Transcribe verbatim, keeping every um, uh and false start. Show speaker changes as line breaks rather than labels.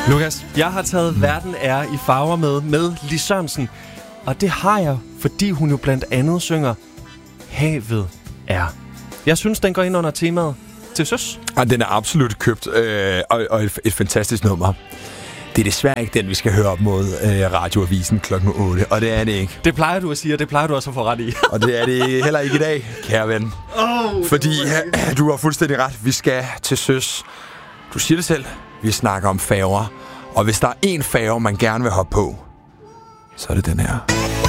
Lukas, jeg har taget Verden er i farver med, med Lis Sørensen. Og det har jeg, fordi hun jo blandt andet synger Havet er. Jeg synes, den går ind under temaet til søs.
Ja, den er absolut købt, øh, og, og et, et fantastisk nummer. Det er desværre ikke den, vi skal høre op mod øh, Radioavisen klokken otte, og det er det ikke.
Det plejer du at sige, og det plejer du også at få ret i.
Og det er det heller ikke i dag, kære ven.
Oh,
Fordi ja, du har fuldstændig ret. Vi skal til søs. Du siger det selv. Vi snakker om færger. Og hvis der er én færge, man gerne vil hoppe på, så er det den her.